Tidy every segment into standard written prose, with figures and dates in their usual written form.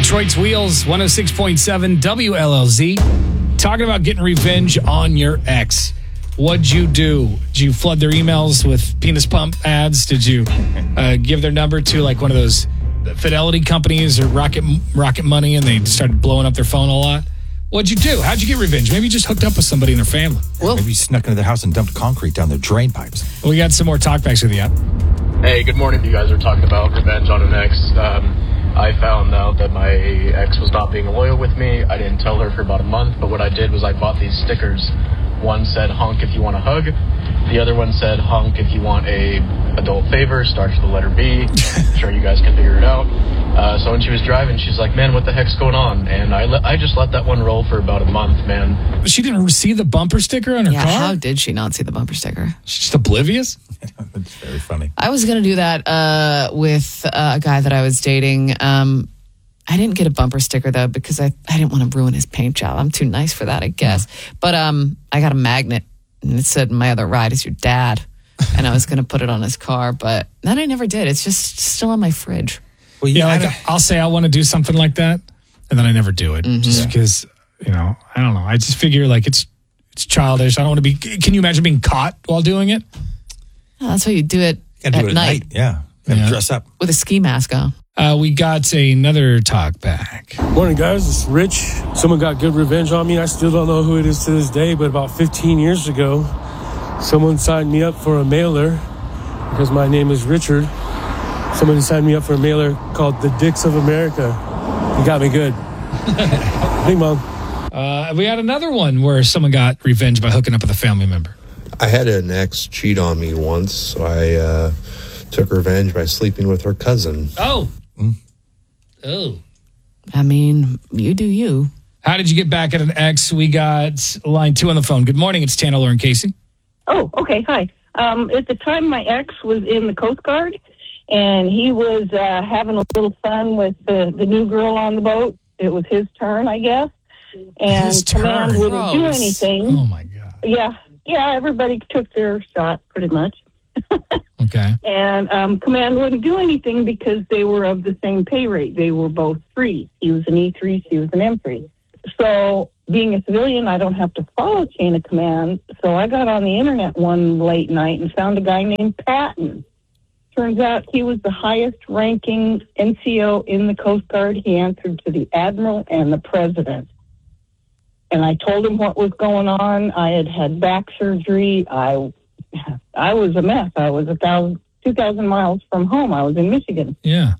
Detroit's Wheels, 106.7 WLLZ. Talking about getting revenge on your ex. What'd you do? Did you flood their emails with penis pump ads? Did you give their number to like one of those fidelity companies or Rocket Money and they started blowing up their phone a lot? What'd you do? How'd you get revenge? Maybe you just hooked up with somebody in their family. Well, maybe you snuck into their house and dumped concrete down their drain pipes. We got some more talkbacks with you. Hey, good morning. You guys are talking about revenge on an ex. I found out that my ex was not being loyal with me. I didn't tell her for about a month, but what I did was I bought these stickers. One said, honk if you want a hug. The other one said, honk if you want a adult favor. Starts with the letter B. I'm sure you guys can figure it out. So when she was driving, she's like, man, what the heck's going on? And I just let that one roll for about a month, man. She didn't see the bumper sticker on her car? How did she not see the bumper sticker? She's just oblivious? That's very funny. I was going to do that with a guy that I was dating. I didn't get a bumper sticker, though, because I didn't want to ruin his paint job. I'm too nice for that, I guess. But I got a magnet, and it said, my other ride is your dad. And I was going to put it on his car, but then I never did. It's just still on my fridge. Well, I'll say I want to do something like that, and then I never do it. Just because, I don't know. I just figure, like, it's childish. I don't want to be... Can you imagine being caught while doing it? Oh, that's why you do it at night. Yeah. Dress up. With a ski mask on. We got another talk back. Morning, guys. It's Rich. Someone got good revenge on me. I still don't know who it is to this day, but about 15 years ago, someone signed me up for a mailer because my name is Richard. Somebody signed me up for a mailer called The Dicks of America. He got me good. Bing bong. We had another one where someone got revenge by hooking up with a family member. I had an ex cheat on me once, so I took revenge by sleeping with her cousin. Oh. Oh. I mean, you do you. How did you get back at an ex? We got line 2 on the phone. Good morning. It's Tana Lauren Casey. Oh, okay. Hi. At the time, my ex was in the Coast Guard, and he was having a little fun with the new girl on the boat. It was his turn, I guess. And His turn. Command wouldn't do anything. Oh, my God. Yeah, everybody took their shot, pretty much. Okay. And Command wouldn't do anything because they were of the same pay rate. They were both 3s. He was an E3, she was an M3. So being a civilian, I don't have to follow chain of command. So I got on the internet one late night and found a guy named Patton. Turns out he was the highest ranking NCO in the Coast Guard. He answered to the Admiral and the President. And I told him what was going on. I had back surgery. I was a mess. I was 2,000 miles from home. I was in Michigan. Yeah.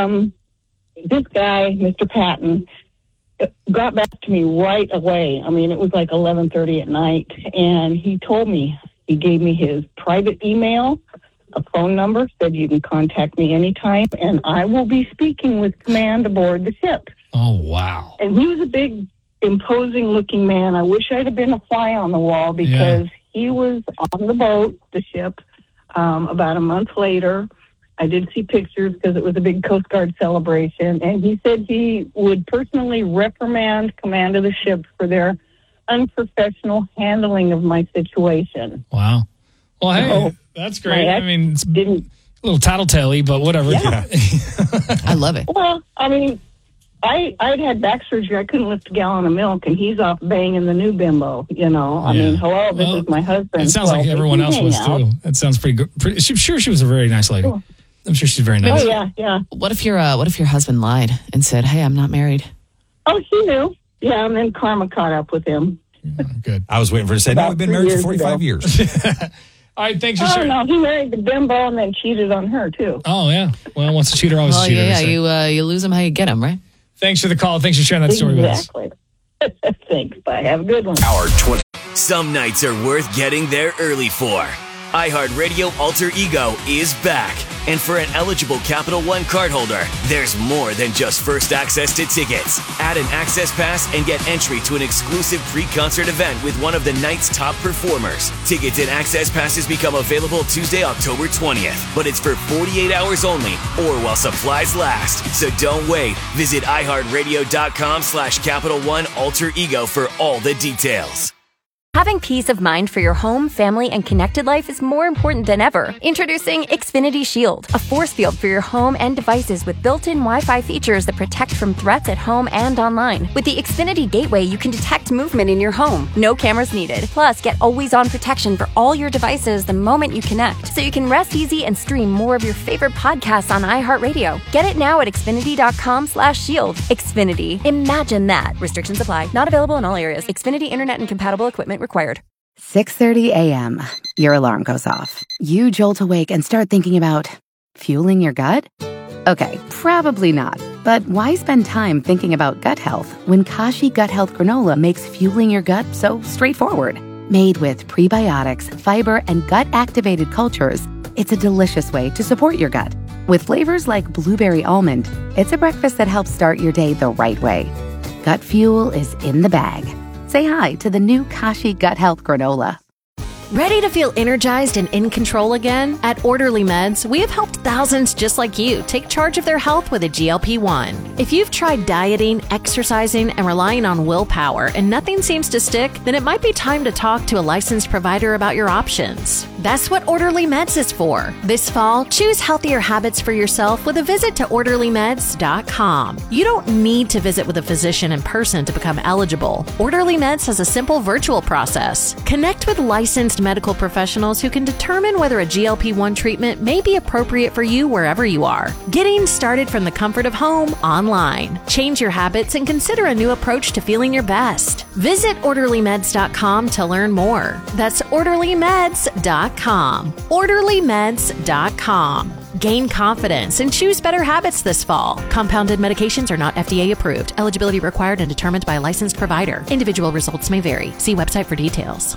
This guy, Mr. Patton, got back to me right away. I mean, it was like 11:30 at night, and he told me, he gave me his private email, a phone number, said you can contact me anytime, and I will be speaking with command aboard the ship. Oh, wow. And he was a big, imposing-looking man. I wish I'd have been a fly on the wall because he was on the boat, the ship, about a month later. I did see pictures because it was a big Coast Guard celebration, and he said he would personally reprimand command of the ship for their unprofessional handling of my situation. Wow. Well, hey, that's great. I mean, it's a little tattletale-y, but whatever. Yeah. I love it. Well, I mean, I'd had back surgery. I couldn't lift a gallon of milk, and he's off banging the new bimbo, I mean, hello, this is my husband. It sounds like everyone else was, too. That sounds pretty good. I'm sure she was a very nice lady. Cool. I'm sure she's very nice. Oh, yeah. What if your husband lied and said, hey, I'm not married? Oh, she knew. Yeah, and then karma caught up with him. Yeah, good. I was waiting for her to say, no, we've been married for 45 years. All right, thanks for sharing. Oh, no, he married the bimbo and then cheated on her, too. Oh, yeah. Well, once a cheater, always a cheater. Yeah, you lose him how you get him, right? Thanks for the call. Thanks for sharing that story with us. Exactly. Thanks. Bye. Have a good one. Hour 20. Some nights are worth getting there early for. iHeartRadio Alter Ego is back. And for an eligible Capital One cardholder, there's more than just first access to tickets. Add an access pass and get entry to an exclusive pre-concert event with one of the night's top performers. Tickets and access passes become available Tuesday, October 20th. But it's for 48 hours only or while supplies last. So don't wait. Visit iHeartRadio.com/Capital One Alter Ego for all the details. Having peace of mind for your home, family, and connected life is more important than ever. Introducing Xfinity Shield, a force field for your home and devices with built-in Wi-Fi features that protect from threats at home and online. With the Xfinity Gateway, you can detect movement in your home. No cameras needed. Plus, get always-on protection for all your devices the moment you connect, so you can rest easy and stream more of your favorite podcasts on iHeartRadio. Get it now at Xfinity.com/shield. Xfinity. Imagine that. Restrictions apply. Not available in all areas. Xfinity Internet and compatible equipment required. 6:30 a.m. Your alarm goes off. You jolt awake and start thinking about fueling your gut? Okay, probably not. But why spend time thinking about gut health when Kashi Gut Health Granola makes fueling your gut so straightforward? Made with prebiotics, fiber, and gut-activated cultures, it's a delicious way to support your gut. With flavors like blueberry almond, it's a breakfast that helps start your day the right way. Gut fuel is in the bag. Say hi to the new Kashi Gut Health Granola. Ready to feel energized and in control again? At Orderly Meds, we have helped thousands just like you take charge of their health with a GLP-1. If you've tried dieting, exercising, and relying on willpower and nothing seems to stick, then it might be time to talk to a licensed provider about your options. That's what Orderly Meds is for. This fall, choose healthier habits for yourself with a visit to OrderlyMeds.com. You don't need to visit with a physician in person to become eligible. Orderly Meds has a simple virtual process. Connect with licensed medical professionals who can determine whether a GLP-1 treatment may be appropriate for you wherever you are. Getting started from the comfort of home online. Change your habits and consider a new approach to feeling your best. Visit OrderlyMeds.com to learn more. That's OrderlyMeds.com. OrderlyMeds.com. Gain confidence and choose better habits this fall. Compounded medications are not FDA approved. Eligibility required and determined by a licensed provider. Individual results may vary. See website for details.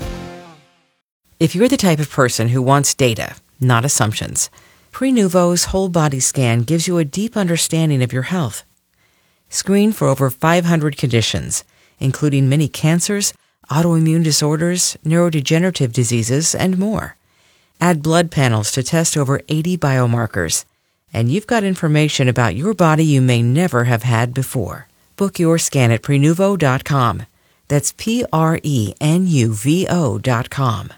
If you're the type of person who wants data, not assumptions, Prenuvo's whole body scan gives you a deep understanding of your health. Screen for over 500 conditions, including many cancers, autoimmune disorders, neurodegenerative diseases, and more. Add blood panels to test over 80 biomarkers, and you've got information about your body you may never have had before. Book your scan at Prenuvo.com. That's Prenuvo.com.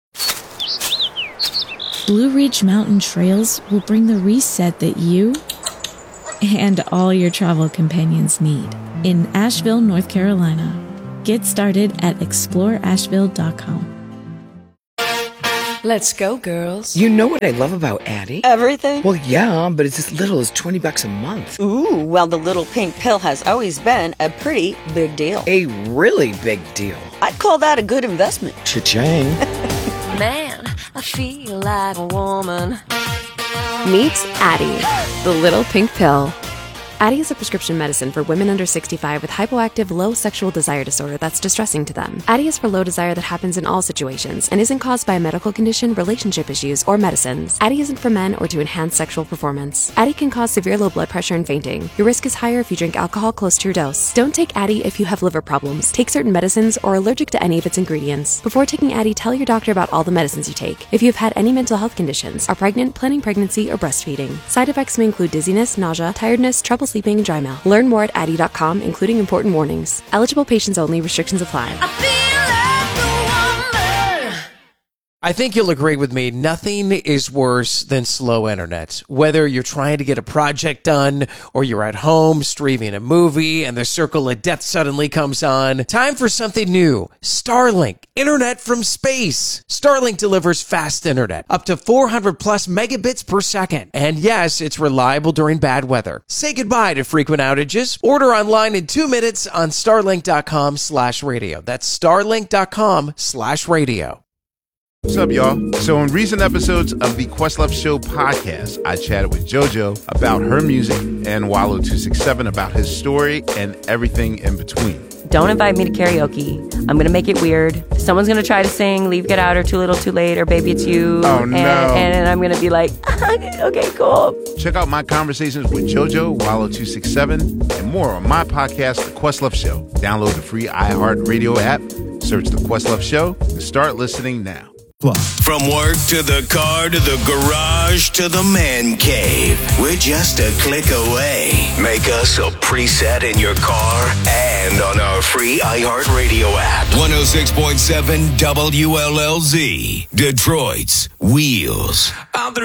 Blue Ridge Mountain Trails will bring the reset that you and all your travel companions need in Asheville, North Carolina. Get started at exploreasheville.com. Let's go, girls. You know what I love about Addie? Everything? Well, yeah, but it's as little as $20 a month. Ooh, well, the little pink pill has always been a pretty big deal. A really big deal. I'd call that a good investment. Cha-ching. Man, I feel like a woman. Meet Addie, the little pink pill. Addie is a prescription medicine for women under 65 with hypoactive low sexual desire disorder that's distressing to them. Addie is for low desire that happens in all situations and isn't caused by a medical condition, relationship issues, or medicines. Addie isn't for men or to enhance sexual performance. Addie can cause severe low blood pressure and fainting. Your risk is higher if you drink alcohol close to your dose. Don't take Addie if you have liver problems, take certain medicines, or are allergic to any of its ingredients. Before taking Addie, tell your doctor about all the medicines you take. If you have had any mental health conditions, are pregnant, planning pregnancy, or breastfeeding. Side effects may include dizziness, nausea, tiredness, trouble sleeping, and dry mouth. Learn more at Addie.com, including important warnings. Eligible patients only. Restrictions apply. I think you'll agree with me, nothing is worse than slow internet. Whether you're trying to get a project done or you're at home streaming a movie and the circle of death suddenly comes on, time for something new. Starlink, internet from space. Starlink delivers fast internet, up to 400 plus megabits per second. And yes, it's reliable during bad weather. Say goodbye to frequent outages. Order online in 2 minutes on starlink.com/radio. That's starlink.com/radio. What's up, y'all? So in recent episodes of the Questlove Show podcast, I chatted with JoJo about her music and Wallo267 about his story and everything in between. Don't invite me to karaoke. I'm going to make it weird. Someone's going to try to sing Leave, Get Out, or Too Little, Too Late, or Baby It's You. Oh, no. And I'm going to be like, okay, cool. Check out my conversations with JoJo, Wallo267, and more on my podcast, The Questlove Show. Download the free iHeartRadio app, search The Questlove Show, and start listening now. From work to the car to the garage to the man cave, we're just a click away. Make us a preset in your car and on our free iHeartRadio app. 106.7 WLLZ, Detroit's Wheels.